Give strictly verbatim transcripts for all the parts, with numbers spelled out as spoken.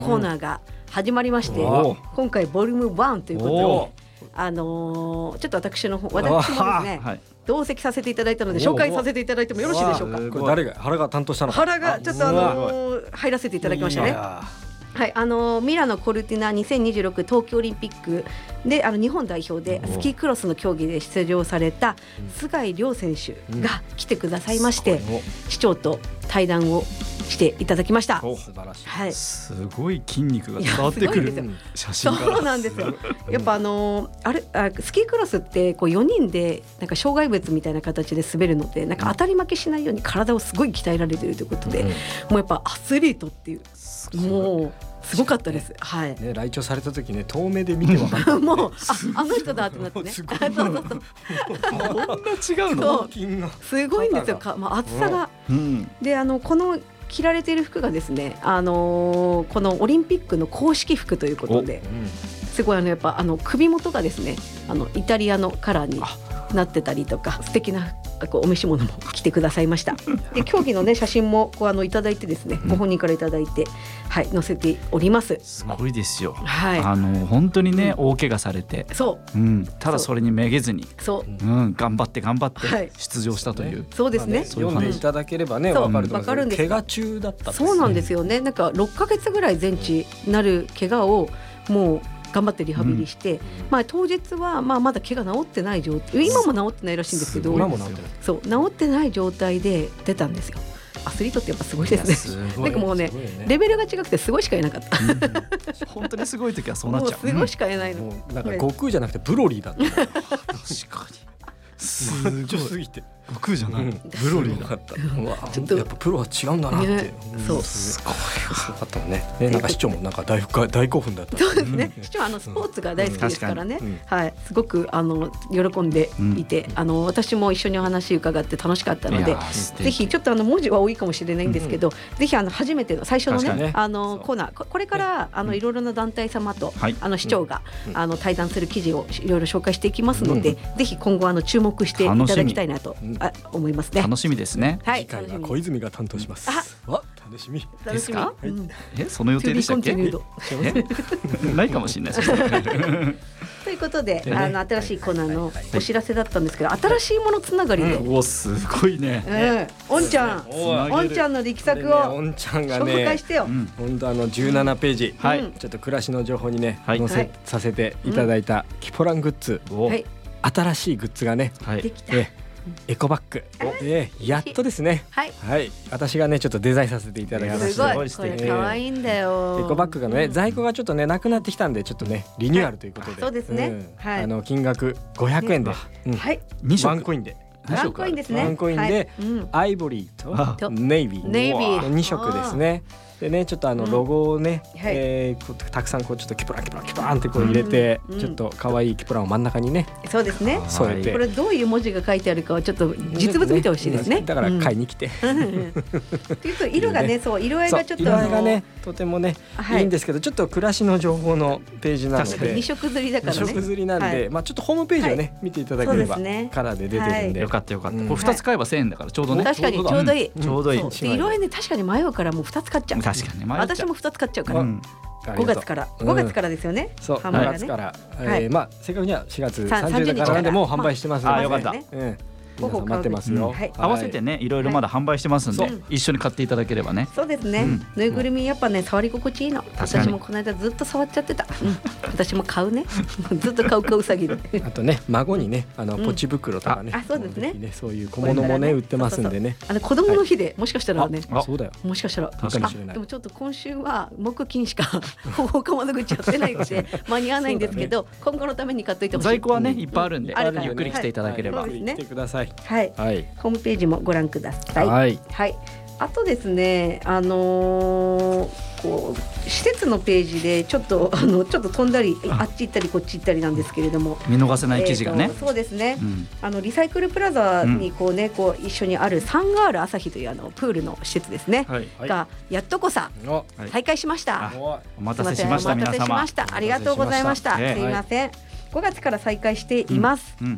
コーナーが始まりまして、 うん、 今回ボリュームワンということで、あのー、ちょっと私の方私もですね、はい、同席させていただいたので紹介させていただいてもよろしいでしょうか。 これ誰が原が担当したのか。 原がちょっとあのー、入らせていただきましたね。はい、あのミラノコルティナにせんにじゅうろく冬季オリンピックであの日本代表でスキークロスの競技で出場された菅井亮選手が来てくださいまして、うん、市長と対談をしていただきました。 素晴らしい、 はい、すごい筋肉が伝わってくる写真が。 そうなんですよ。やっぱあのあれあスキークロスってこうよにんでなんか障害物みたいな形で滑るのでなんか当たり負けしないように体をすごい鍛えられているということで、うん、もうやっぱアスリートっていうもうすごかったです。はい。 ね、来庁された時ね遠目で見て分かった、ね。 もう あ, あの人だってなってね。 すごい。こんな違うの。 すごいんですよ。かまあ厚さが、うん、であのこの着られている服がですね、あのー、このオリンピックの公式服ということで、うん、すごいあのやっぱあの首元がですねあのイタリアのカラーになってたりとか素敵なこうお召し物も着てくださいました。で競技の、ね、写真もこうあのいただいてですね、ご本人からいただいて、はい、載せております。 すごいですよ、 はい、 あの本当にね、うん、大怪我されてそう、 うん、ただそれにめげずにそう、 うん、頑張って頑張って出場したという、はい、 そうですね、まあ、ね読んでいただければね分かると思うんですけど怪我中だったんです、ね、 そうなんですよね。なんかろっかげつぐらい全治なる怪我をもう頑張ってリハビリして、うんまあ、当日はまあまだ毛が治ってない状態、今も治ってないらしいんですけど、 今も治ってない、 そう治ってない状態で出たんですよ。アスリートってやっぱすごいですね。なんかもう ね, ねレベルが違くてすごいしかいなかった、うん、 本当にすごい時はそうなっちゃう。 もうすごいしかいないの、 もうなんか悟空じゃなくてブロリーだった確かにすごいすぎて悟空じゃない、うん、 ブロリーだった。うわちょっとやっぱプロは違うんだなって、ね、 そうすごいすごかったもんね。ねなんか市長もなんか 大, 大興奮だった。 そうですね、市長はあのスポーツが大好きですからね、うんはい、すごくあの喜んでいて、うん、あの私も一緒にお話伺って楽しかったので、ぜひちょっとあの文字は多いかもしれないんですけど、うん、ぜひあの初めての最初の ね, ねあのコーナーこれからあのいろいろな団体様と、うん、あの市長が、うん、あの対談する記事をいろいろ紹介していきますので、うん、ぜひ今後あの注目していただきたいなと、うん、あ思いますね。 楽しみですね。 はい、 次回は小泉が担当します。あ、わ楽しみですか、 うん、 えその予定でしたっけないかもしれないですということで、ね、あの新しいコーナーのお知らせだったんですけど、はい、新しいものつながりで、 うん、おすごいね、 うん、おんちゃんおんちゃんの力作を紹介してよ、 ね、本当あのじゅうななページ、うん、ちょっと暮らしの情報にね、はい、載せ、はい、させていただいたキポラングッズ、はい、新しいグッズがね、はい、できた、えエコバッグ、えー、やっとですね、はいはい、私がねちょっとデザインさせていただきました。 すごいこれ可愛いんだよ、 エコバッグがね、うん、在庫がちょっとねなくなってきたんでちょっとねリニューアルということで、はい、 そうですね、うんはい、 あの金額ごひゃくえんで、ねうんはい、に色ワンコインでワンコインですね、 ワンコインで、はいうん、アイボリーとネイビー、 ネイビーに色ですね。でねちょっとあのロゴをね、うんえー、こうたくさんこうちょっとキプランキプランキプランってこう入れて、うん、ちょっと可愛いキプランを真ん中にね、 そうですね、 添えて、 これどういう文字が書いてあるかはちょっと実物見てほしいですね、ねだから買いに来て、 うん、っていうと色がね、そう色合いがちょっと色合いがねとてもね、はい、いいんですけど、ちょっと暮らしの情報のページなのでに色刷りだからね、 に色刷りなんで、はい、まあちょっとホームページをね、はい、見ていただければ、ね、カラーで出てるんで、 はい、よかったよかった、うん、これふたつ買えばせんえんだからちょうどね、 確かにちょうどいい、 うん、ちょうどいい、 色合いね確かに迷うからもうふたつ買っちゃう、 確かに迷っちゃう、 私もふたつ買っちゃうから、うん、ごがつから、うん、ごがつからですよね、 そうごがつから、えーはい、まあ正確にはしがつさんじゅうにちからなんでもう販売してますので、 あよかった、 うん皆さん待ってますよ、 うんはい、合わせてねいろいろまだ販売してますんで、はい、一緒に買っていただければね。 そうですね、うん、ぬいぐるみやっぱね触り心地いいの、私もこの間ずっと触っちゃってた、うん、私も買うねずっと買う買う詐欺であとね孫にねあのポチ袋とかね、 うん、あ, あそうです ね, ねそういう小物もね売ってますんでね、 あの子供の日で、はい、もしかしたらね、 あそうだよ、 もしかしたらかもしれない。 でもちょっと今週は木金しか他窓口やってないので間に合わないんですけど、ね、今後のために買っといてほしい。 在庫はねいっぱいあるんで、うん、ゆっくり来ていただければ、 はい、来てください。 はい、はい、ホームページもご覧ください。 はい、 はい、あとですね、あのー、こう施設のページでちょっとあのちょっと飛んだり あ, あっち行ったりこっち行ったりなんですけれども、 見逃せない記事がね、 えー、そうですね、うん、あのリサイクルプラザにこう、ね、こう一緒にあるサンガール朝日というあのプールの施設ですね、はい、がやっとこさ再開しました。 お待たせしました、皆様お待たせしました、ありがとうございました。すいません、ごがつから再開しています、うんうん、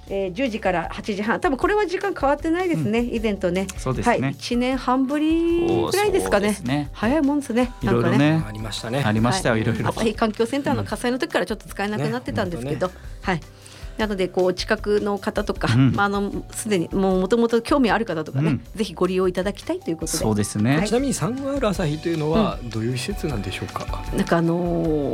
えー、じゅうじからはちじはん、多分これは時間変わってないですね、うん、以前とね。 そうですね、 はい、いちねんはんぶりぐらいですか ね, ね早いもんですね。 いろいろね、 ありましたねありましたよ、はい、いろいろ。 朝日環境センターの火災の時からちょっと使えなくなってたんですけど、ねね、はいなのでこう近くの方とか、うんまあ、あのすでにもともと興味ある方とかね、うん、ぜひご利用いただきたいということで。 そうですね、 はい、ちなみにサンアール朝日というのはどういう施設なんでしょうか。 なんかあのー